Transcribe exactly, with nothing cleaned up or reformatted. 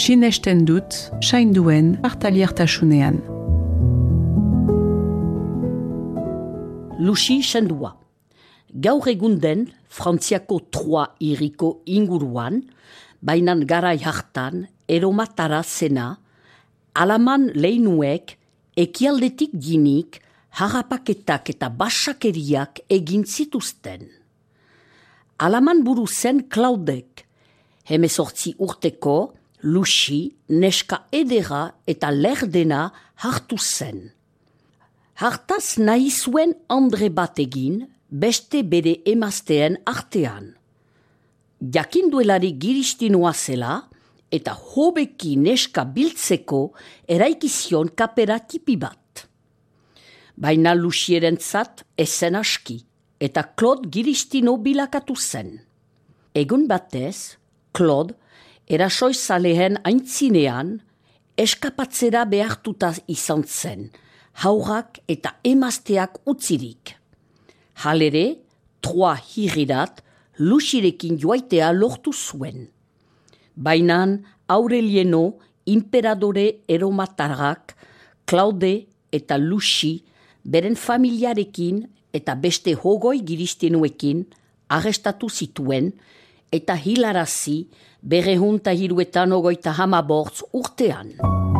sinesten dut sainduen partaliertasunean. Lucy sendua. Gaur egunden Frantziako Troa hiriko inguruan, bainan garai hartan eromatara zena, alaman leinuek ekialdetik ginik harrapaketak eta basakeriak egin zituzten. Alaman buru zen Claudek, hemezortzi urteko Lucy neska edera eta lerdena hartu zen. Hartaz nahi zuen Andre bat egin, beste bere emazteen artean. Jakinduelari giristinoa zela, eta hobeki neska biltzeko eraikizion kapera tipi bat. Baina Lucierentzat ezen aski, eta Claude giristino bilakatu zen. Egun batez, Claude, erasoizalehen aintzinean, eskapatzera behartuta izan zen, haurak eta emazteak utzirik. Halere, Troa hirirat, Lucirekin joaitea lortu zuen. Bainan, Aurelieno, imperadore eromatarrak, Claude eta Lucy, beren familiarekin eta beste hogoi giristinoekin arrestatu zituen eta hilarazi bere junta hiruetan ogoita hamabortz urtean.